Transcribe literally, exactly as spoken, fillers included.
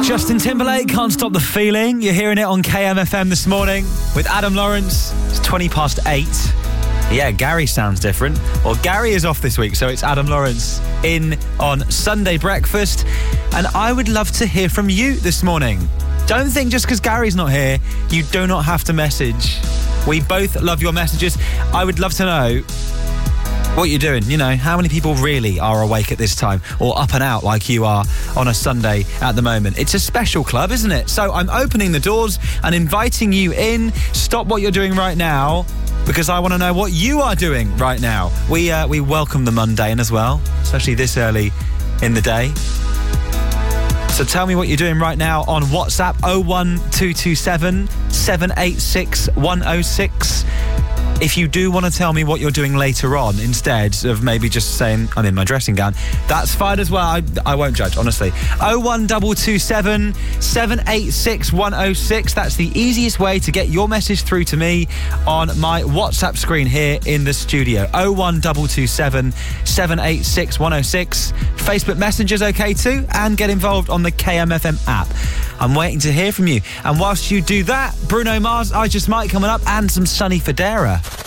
Justin Timberlake, Can't Stop the Feeling. You're hearing it on K M F M this morning with Adam Lawrence. It's twenty past eight. Yeah, Gary sounds different. Well, Gary is off this week, so it's Adam Lawrence in on Sunday Breakfast. And I would love to hear from you this morning. Don't think just because Gary's not here, you do not have to message. We both love your messages. I would love to know what you're doing. You know, how many people really are awake at this time or up and out like you are on a Sunday at the moment? It's a special club, isn't it? So I'm opening the doors and inviting you in. Stop what you're doing right now, because I want to know what you are doing right now. We uh, we welcome the mundane as well, especially this early in the day. So tell me what you're doing right now on WhatsApp oh one two two seven, seven eight six, one oh six. If you do want to tell me what you're doing later on, instead of maybe just saying, I'm in my dressing gown, that's fine as well. I, I won't judge, honestly. oh one two two seven, seven eight six, one oh six. That's the easiest way to get your message through to me on my WhatsApp screen here in the studio. oh one two two seven, seven eight six, one oh six. Facebook Messenger's okay too, and get involved on the K M F M app. I'm waiting to hear from you. And whilst you do that, Bruno Mars, I Just Might coming up, and some Sonny Fodera.